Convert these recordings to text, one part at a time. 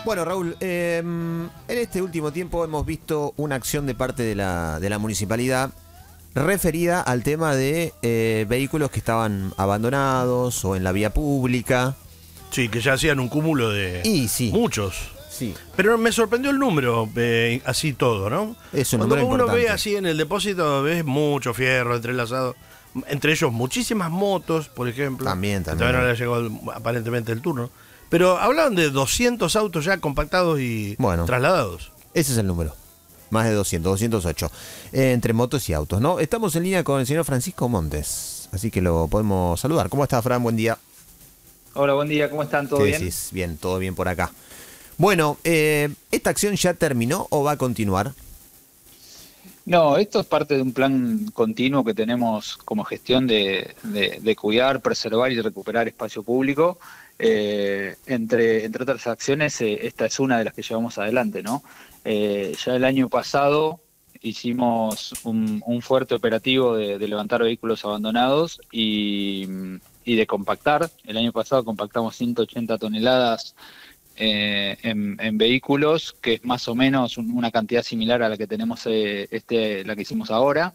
Bueno, Raúl, en este último tiempo hemos visto una acción de parte de la municipalidad referida al tema de vehículos que estaban abandonados o en la vía pública. Sí, que ya hacían un cúmulo de Y sí, muchos. sí, Pero me sorprendió el número, así todo, ¿no? es un Cuando número uno importante. ve así en el depósito, ves mucho fierro entrelazado. Entre ellos muchísimas motos, por ejemplo. También. Que todavía no le llegó aparentemente el turno. Pero hablaban de 200 autos ya compactados y Bueno. trasladados. Ese es el número. Más de 208. Entre motos y autos, ¿no? Estamos en línea con el señor Francisco Montes. Así que lo podemos saludar. ¿Cómo está, Fran? Buen día. Hola, buen día, ¿cómo están? ¿Todo ¿Qué bien? decís? Bien, todo bien por acá. Bueno, ¿esta acción ya terminó o va a continuar? No, esto es parte de un plan continuo que tenemos como gestión de cuidar, preservar y recuperar espacio público. Entre otras acciones, esta es una de las que llevamos adelante, ¿no? Ya el año pasado hicimos un fuerte operativo de levantar vehículos abandonados y de compactar. El año pasado compactamos 180 toneladas en vehículos, que es más o menos una cantidad similar a la que tenemos la que hicimos ahora.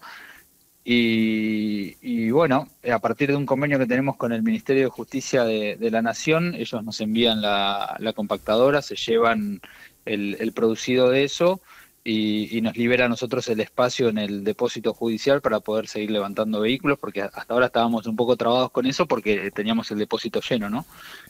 Y bueno, a partir de un convenio que tenemos con el Ministerio de Justicia de la Nación, ellos nos envían la compactadora, se llevan el producido de eso y nos libera a nosotros el espacio en el depósito judicial para poder seguir levantando vehículos, porque hasta ahora estábamos un poco trabados con eso porque teníamos el depósito lleno, ¿no?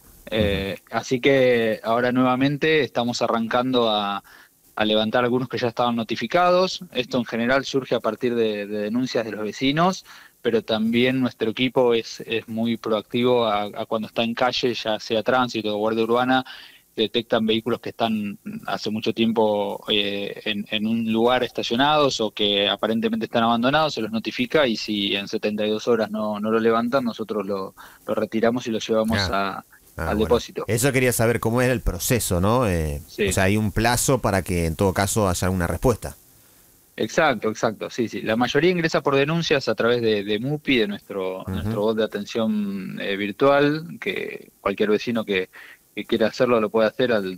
Así que ahora nuevamente estamos arrancando a levantar algunos que ya estaban notificados. Esto en general surge a partir de denuncias de los vecinos, pero también nuestro equipo es muy proactivo a cuando está en calle, ya sea tránsito o guardia urbana, detectan vehículos que están hace mucho tiempo en un lugar estacionados o que aparentemente están abandonados, se los notifica y si en 72 horas no lo levantan, nosotros lo retiramos y lo llevamos al Bueno. depósito. Eso quería saber cómo era el proceso, ¿no? Sí. O sea, hay un plazo para que en todo caso haya una respuesta. Exacto, sí. La mayoría ingresa por denuncias a través de MUPI, de nuestro bot de atención virtual, que cualquier vecino que quiera hacerlo lo puede hacer al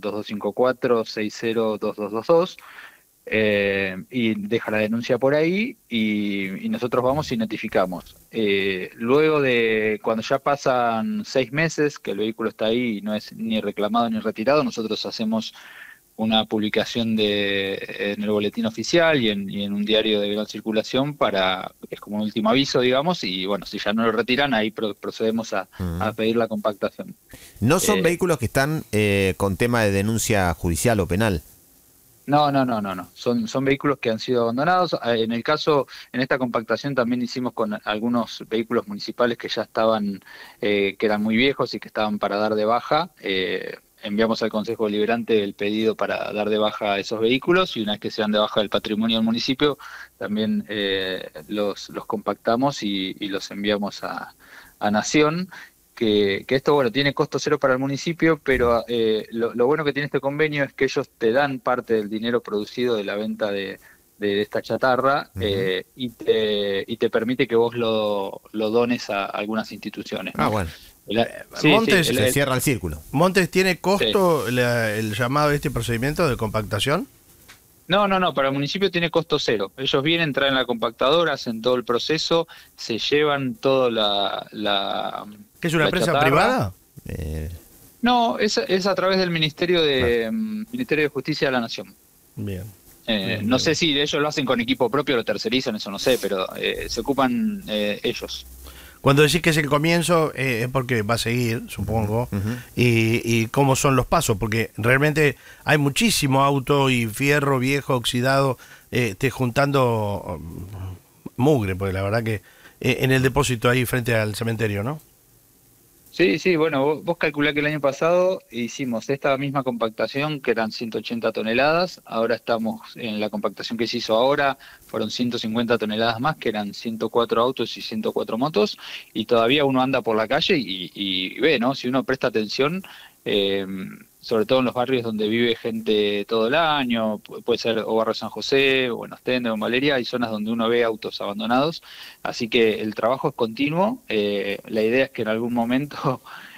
2254-602222. Y deja la denuncia por ahí y nosotros vamos y notificamos. Luego de cuando ya pasan 6 meses que el vehículo está ahí y no es ni reclamado ni retirado, nosotros hacemos una publicación en el boletín oficial y en un diario de gran circulación es como un último aviso, digamos, y bueno, si ya no lo retiran, ahí procedemos a pedir la compactación. ¿No son vehículos que están con tema de denuncia judicial o penal? No. Son vehículos que han sido abandonados. En esta compactación también hicimos con algunos vehículos municipales que ya estaban, que eran muy viejos y que estaban para dar de baja. Enviamos al Consejo Deliberante el pedido para dar de baja a esos vehículos y una vez que sean de baja del patrimonio del municipio, también los compactamos y los enviamos a Nación. Que esto, bueno, tiene costo cero para el municipio, pero lo bueno que tiene este convenio es que ellos te dan parte del dinero producido de la venta de esta chatarra y te permite que vos lo dones a algunas instituciones, ¿no? Bueno. Montes, Se cierra el círculo. ¿Montes tiene costo el llamado de este procedimiento de compactación? No, para el municipio tiene costo cero. Ellos vienen, traen la compactadora, hacen todo el proceso, se llevan toda la ¿Qué es una la empresa chatarra. privada? No, es a través del Ministerio de Justicia de la Nación. Bien. No sé si ellos lo hacen con equipo propio o lo tercerizan, eso no sé, pero se ocupan ellos. Cuando decís que es el comienzo, es porque va a seguir, supongo, y cómo son los pasos, porque realmente hay muchísimo auto y fierro viejo, oxidado, juntando mugre, porque la verdad que en el depósito ahí frente al cementerio, ¿no? Sí, bueno, vos calculá que el año pasado hicimos esta misma compactación, que eran 180 toneladas, ahora estamos en la compactación que se hizo ahora, fueron 150 toneladas más, que eran 104 autos y 104 motos, y todavía uno anda por la calle y ve, ¿no? Si uno presta atención, sobre todo en los barrios donde vive gente todo el año, puede ser o Barrio San José, o en Ostende, o en Valeria, hay zonas donde uno ve autos abandonados, así que el trabajo es continuo. La idea es que en algún momento